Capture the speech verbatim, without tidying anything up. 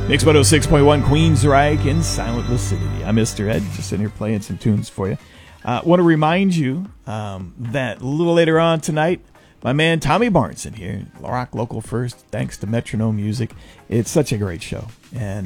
Mix one oh six point one Queensryche in Silent Lucidity. I'm Mister Ed, just sitting here playing some tunes for you. I uh, want to remind you um, that a little later on tonight, my man Tommy Barnes in here, Rock Local First, thanks to Metronome Music. It's such a great show. And